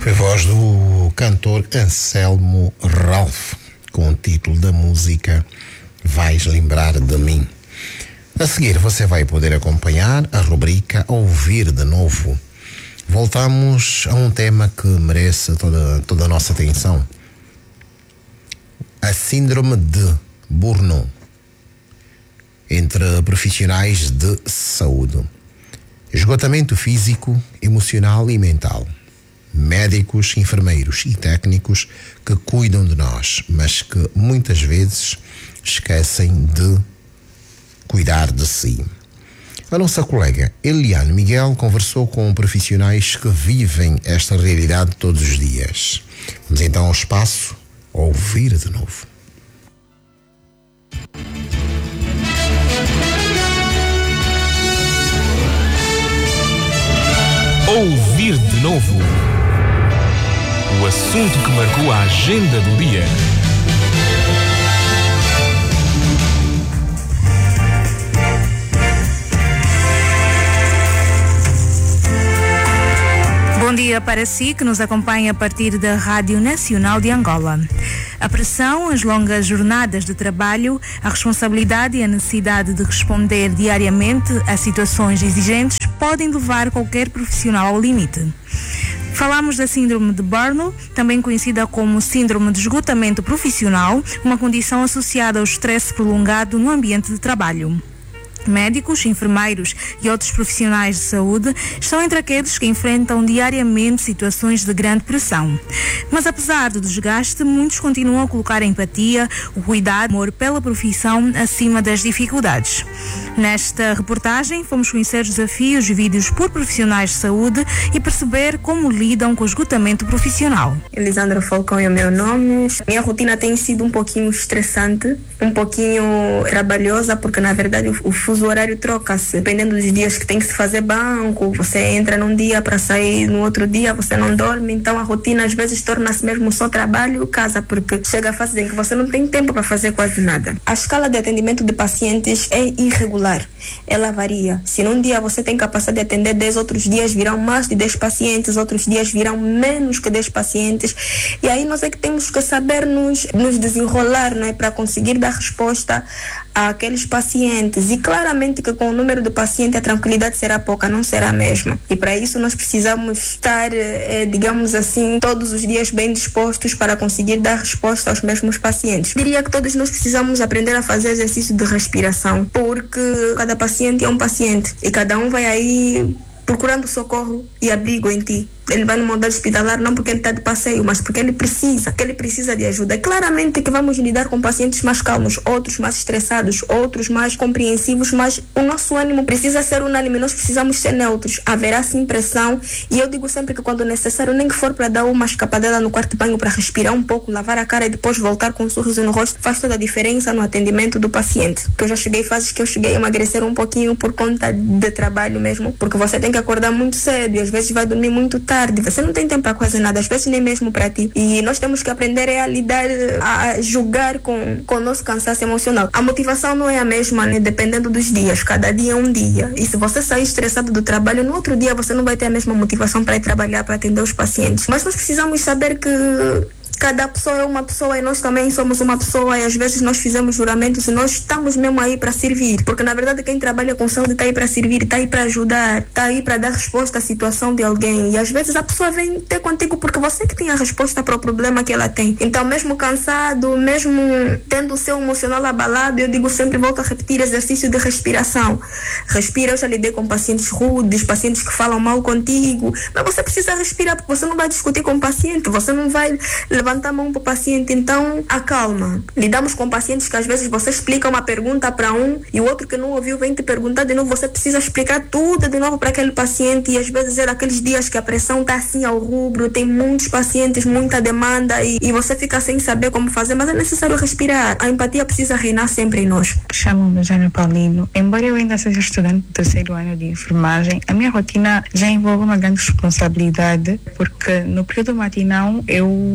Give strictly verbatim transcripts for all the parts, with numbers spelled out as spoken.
Foi a voz do cantor Anselmo Ralph, com o título da música Vais Lembrar de Mim. A seguir você vai poder acompanhar a rubrica Ouvir de Novo. Voltamos a um tema que merece toda, toda a nossa atenção. A síndrome de Burnout entre profissionais de saúde. Esgotamento físico, emocional e mental. Médicos, enfermeiros e técnicos que cuidam de nós, mas que muitas vezes esquecem de cuidar de si. A nossa colega Eliane Miguel conversou com profissionais que vivem esta realidade todos os dias. Vamos então ao espaço Ouvir de Novo. Ouvir de Novo. O assunto que marcou a agenda do dia. Bom dia para si que nos acompanha a partir da Rádio Nacional de Angola. A pressão, as longas jornadas de trabalho, a responsabilidade e a necessidade de responder diariamente a situações exigentes podem levar qualquer profissional ao limite. Falamos da síndrome de Burnout, também conhecida como síndrome de esgotamento profissional, uma condição associada ao estresse prolongado no ambiente de trabalho. Médicos, enfermeiros e outros profissionais de saúde estão entre aqueles que enfrentam diariamente situações de grande pressão. Mas apesar do desgaste, muitos continuam a colocar a empatia, o cuidado, o amor pela profissão acima das dificuldades. Nesta reportagem, fomos conhecer os desafios vividos por profissionais de saúde e perceber como lidam com o esgotamento profissional. Elisandra Falcão é o meu nome. Minha rotina tem sido um pouquinho estressante, um pouquinho trabalhosa, porque na verdade o fuso horário troca-se. Dependendo dos dias que tem que se fazer banco, você entra num dia para sair no outro dia, você não dorme, então a rotina às vezes torna-se mesmo só trabalho e casa, porque chega a fase em que você não tem tempo para fazer quase nada. A escala de atendimento de pacientes é irregular. Ela varia. Se num dia você tem capacidade de atender dez, outros dias virão mais de dez pacientes, outros dias virão menos que dez pacientes. E aí nós é que temos que saber nos, nos desenrolar, não é? Para conseguir dar resposta àqueles pacientes. E claramente que com o número de pacientes a tranquilidade será pouca, não será a mesma. E para isso nós precisamos estar, eh, digamos assim, todos os dias bem dispostos para conseguir dar resposta aos mesmos pacientes. Diria que todos nós precisamos aprender a fazer exercício de respiração, porque cada paciente é um paciente e cada um vai aí procurando socorro e abrigo em ti. Ele vai no modelo hospitalar não porque ele está de passeio, mas porque ele precisa, que ele precisa de ajuda. É claramente que vamos lidar com pacientes mais calmos, outros mais estressados, outros mais compreensivos, mas o nosso ânimo precisa ser unânime, nós precisamos ser neutros. Haverá sim pressão e eu digo sempre que quando necessário, nem que for para dar uma escapadela no quarto de banho para respirar um pouco, lavar a cara e depois voltar com um sorriso no rosto, faz toda a diferença no atendimento do paciente. Porque eu já cheguei fases que eu cheguei a emagrecer um pouquinho por conta de trabalho mesmo, porque você tem que acordar muito cedo e às vezes vai dormir muito tarde. Você não tem tempo para quase nada, às vezes nem mesmo para ti. E nós temos que aprender a lidar, a jogar com, com o nosso cansaço emocional. A motivação não é a mesma, né? Dependendo dos dias. Cada dia é um dia. E se você sair estressado do trabalho, no outro dia você não vai ter a mesma motivação para ir trabalhar, para atender os pacientes. Mas nós precisamos saber que cada pessoa é uma pessoa e nós também somos uma pessoa, e às vezes nós fizemos juramentos e nós estamos mesmo aí para servir, porque na verdade quem trabalha com saúde está aí para servir, está aí para ajudar, está aí para dar resposta à situação de alguém, e às vezes a pessoa vem ter contigo porque você que tem a resposta para o problema que ela tem. Então mesmo cansado, mesmo tendo o seu emocional abalado, eu digo sempre, volto a repetir, exercício de respiração. Respira. Eu já lidei com pacientes rudes, pacientes que falam mal contigo, mas você precisa respirar, porque você não vai discutir com o paciente, você não vai levantar a mão para o paciente. Então acalma. Lidamos com pacientes que às vezes você explica uma pergunta para um e o outro que não ouviu vem te perguntar de novo, você precisa explicar tudo de novo para aquele paciente, e às vezes é daqueles dias que a pressão está assim ao rubro, tem muitos pacientes, muita demanda, e, e você fica sem saber como fazer, mas é necessário respirar. A empatia precisa reinar sempre em nós. Chamo-me Jana Paulino. Embora eu ainda seja estudante do terceiro ano de enfermagem, a minha rotina já envolve uma grande responsabilidade, porque no período matinal eu estou no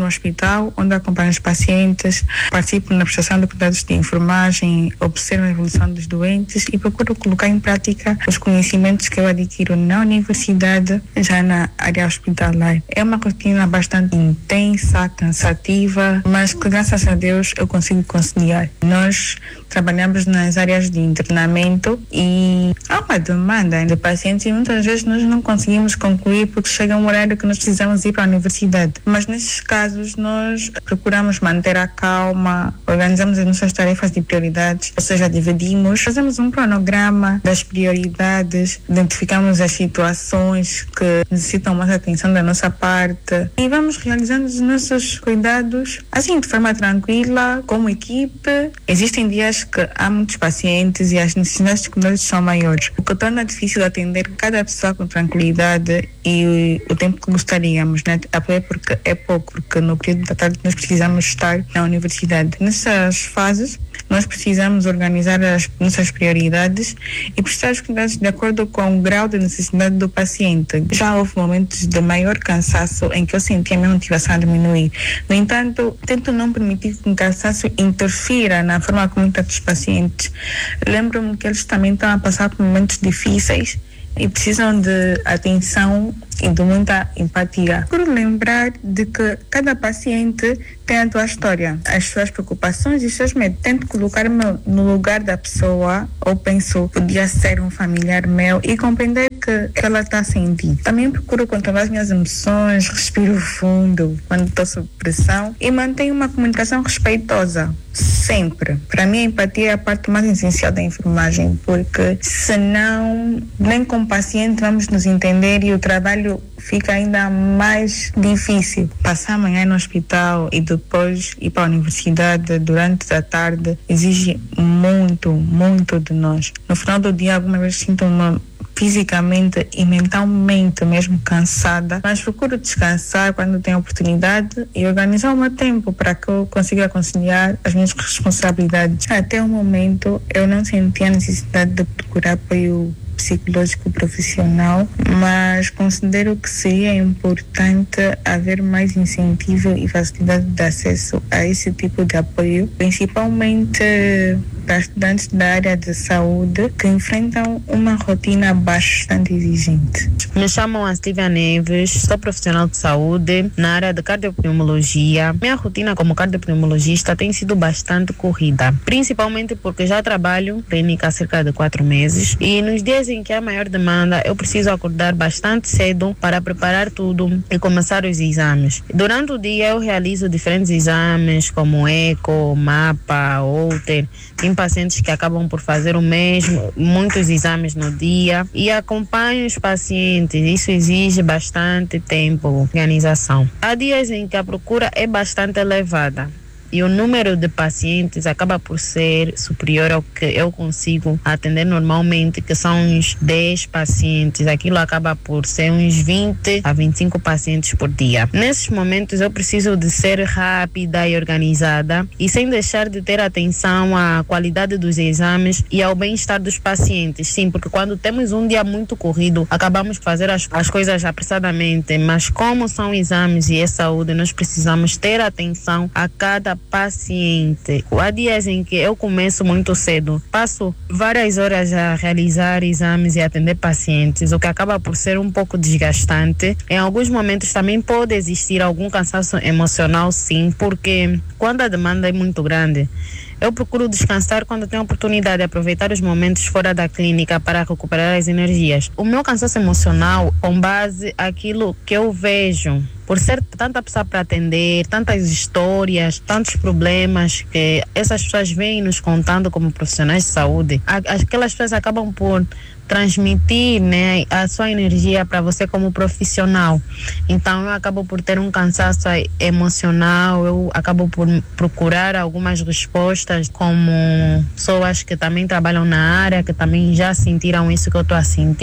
no hospital, onde acompanho os pacientes, participo na prestação de cuidados de enfermagem, observo a evolução dos doentes e procuro colocar em prática os conhecimentos que eu adquiro na universidade, já na área hospitalar. É uma rotina bastante intensa, cansativa, mas que graças a Deus eu consigo conciliar. Nós trabalhamos nas áreas de internamento e há uma demanda de pacientes e muitas vezes nós não conseguimos concluir porque chega um horário que nós precisamos ir para a universidade. Mas nesses casos nós procuramos manter a calma, organizamos as nossas tarefas de prioridades, ou seja, dividimos, fazemos um cronograma das prioridades, identificamos as situações que necessitam mais atenção da nossa parte e vamos realizando os nossos cuidados assim, de forma tranquila, como equipe. Existem dias que há muitos pacientes e as necessidades de cuidados são maiores, o que torna difícil atender cada pessoa com tranquilidade e o tempo que gostaríamos, né? Até porque é pouco, porque no período da tarde nós precisamos estar na universidade. Nessas fases, nós precisamos organizar as nossas prioridades e prestar os cuidados de acordo com o grau de necessidade do paciente. Já houve momentos de maior cansaço em que eu senti a minha motivação a diminuir. No entanto, tento não permitir que o cansaço interfira na forma como trato os pacientes. Lembro-me que eles também estão a passar por momentos difíceis e precisam de atenção e de muita empatia. Quero lembrar de que cada paciente tem a sua história, as suas preocupações e os seus medos. Tento colocar-me no lugar da pessoa, ou penso, podia ser um familiar meu, e compreender que ela está a sentir. Também procuro controlar as minhas emoções, respiro fundo quando estou sob pressão e mantenho uma comunicação respeitosa, sempre. Para mim, a empatia é a parte mais essencial da enfermagem, porque senão, nem com o paciente vamos nos entender e o trabalho fica ainda mais difícil. Passar amanhã no hospital e depois ir para a universidade durante a tarde exige muito, muito de nós. No final do dia, algumas vezes sinto-me fisicamente e mentalmente mesmo cansada, mas procuro descansar quando tenho oportunidade e organizar o meu tempo para que eu consiga conciliar as minhas responsabilidades. Até o momento, eu não senti a necessidade de procurar apoio psicológico profissional, mas considero que seria importante haver mais incentivo e facilidade de acesso a esse tipo de apoio, principalmente para estudantes da área de saúde que enfrentam uma rotina bastante exigente. Me chamam a Silvia Neves, sou profissional de saúde na área de cardiopneumologia. Minha rotina como cardiopneumologista tem sido bastante corrida, principalmente porque já trabalho clínica há cerca de quatro meses e nos dias em que há maior demanda eu preciso acordar bastante cedo para preparar tudo e começar os exames. Durante o dia eu realizo diferentes exames como eco, mapa, holter. Tem pacientes que acabam por fazer o mesmo, muitos exames no dia, e acompanho os pacientes. Isso exige bastante tempo, organização. Há dias em que a procura é bastante elevada e o número de pacientes acaba por ser superior ao que eu consigo atender normalmente, que são uns dez pacientes. Aquilo acaba por ser uns vinte a vinte e cinco pacientes por dia. Nesses momentos eu preciso de ser rápida e organizada e sem deixar de ter atenção à qualidade dos exames e ao bem-estar dos pacientes. Sim, porque quando temos um dia muito corrido, acabamos de fazer as, as coisas apressadamente, mas como são exames e é saúde, nós precisamos ter atenção a cada paciente. Há dias em que eu começo muito cedo, passo várias horas a realizar exames e atender pacientes, o que acaba por ser um pouco desgastante. Em alguns momentos também pode existir algum cansaço emocional, sim, porque quando a demanda é muito grande, eu procuro descansar quando tenho oportunidade de aproveitar os momentos fora da clínica para recuperar as energias. O meu cansaço emocional, com base naquilo que eu vejo, por ser tanta pessoa para atender, tantas histórias, tantos problemas que essas pessoas vêm nos contando como profissionais de saúde, aquelas pessoas acabam por transmitir, né, a sua energia para você como profissional. Então eu acabo por ter um cansaço emocional, eu acabo por procurar algumas respostas como pessoas que também trabalham na área, que também já sentiram isso que eu estou a sentir.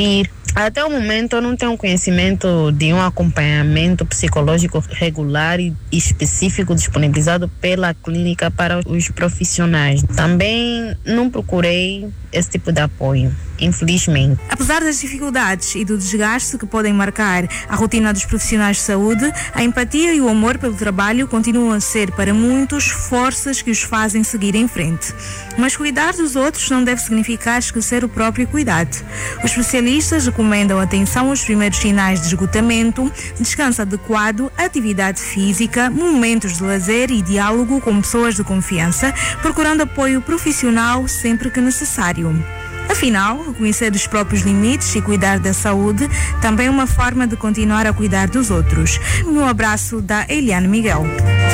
Até o momento eu não tenho conhecimento de um acompanhamento psicológico regular e específico disponibilizado pela clínica para os profissionais. Também não procurei esse tipo de apoio, infelizmente. Apesar das dificuldades e do desgaste que podem marcar a rotina dos profissionais de saúde, a empatia e o amor pelo trabalho continuam a ser para muitos forças que os fazem seguir em frente. Mas cuidar dos outros não deve significar esquecer o próprio cuidado. Os especialistas recomendam atenção aos primeiros sinais de esgotamento, descanso adequado, atividade física, momentos de lazer e diálogo com pessoas de confiança, procurando apoio profissional sempre que necessário. Afinal, reconhecer os próprios limites e cuidar da saúde também é uma forma de continuar a cuidar dos outros. Um abraço da Eliane Miguel.